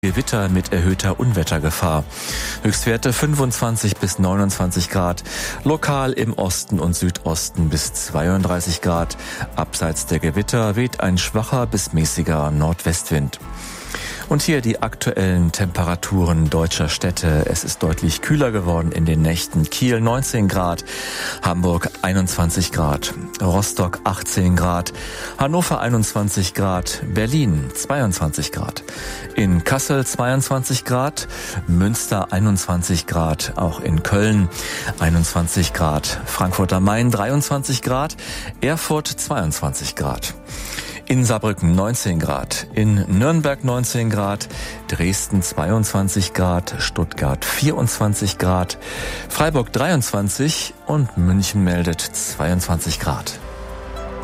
Gewitter mit erhöhter Unwettergefahr. Höchstwerte 25 bis 29 Grad. Lokal im Osten und Südosten bis 32 Grad. Abseits der Gewitter weht ein schwacher bis mäßiger Nordwestwind. Und hier die aktuellen Temperaturen deutscher Städte. Es ist deutlich kühler geworden in den Nächten. Kiel 19 Grad, Hamburg 21 Grad, Rostock 18 Grad, Hannover 21 Grad, Berlin 22 Grad, in Kassel 22 Grad, Münster 21 Grad, auch in Köln 21 Grad, Frankfurt am Main 23 Grad, Erfurt 22 Grad. In Saarbrücken 19 Grad, in Nürnberg 19 Grad, Dresden 22 Grad, Stuttgart 24 Grad, Freiburg 23 und München meldet 22 Grad.